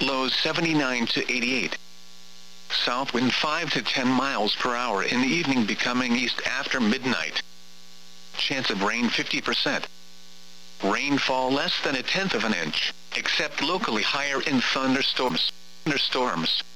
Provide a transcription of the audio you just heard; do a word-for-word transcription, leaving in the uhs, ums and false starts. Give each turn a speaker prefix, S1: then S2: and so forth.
S1: Lows seventy-nine to eighty-eight. South wind five to ten miles per hour in the evening, becoming east after midnight. Chance of rain fifty percent. Rainfall less than a tenth of an inch, except locally higher in thunderstorms. Thunderstorms.